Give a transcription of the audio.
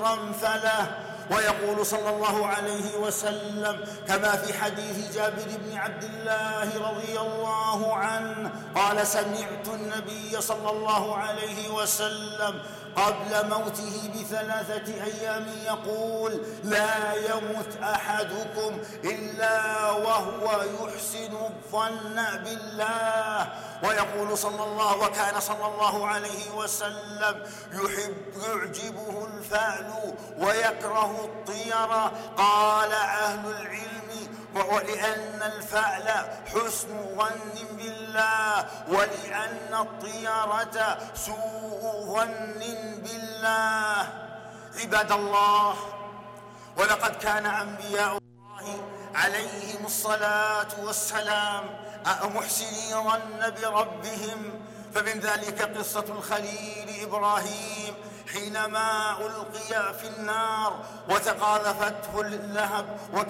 شرا فله. ويقول صلى الله عليه وسلم كما في حديث جابر بن عبد الله رضي الله عنه قال: سمعت النبي صلى الله عليه وسلم قبل موته ب3 أيام يقول: لا يمت أحدكم إلا وهو يحسن الظن بالله. ويقول وكان صلى الله عليه وسلم يعجبه الفعل ويكره الطيرة. قال أهل العلم: ولأن الفعل حسن ظن بالله، ولأن الطيرة سوء ظن بالله. عباد الله، ولقد كان أنبياء الله عليهم الصلاة والسلام محسني ظن بربهم. فمن ذلك قصة الخليل إبراهيم حينما ألقي في النار وتقاذفته اللهب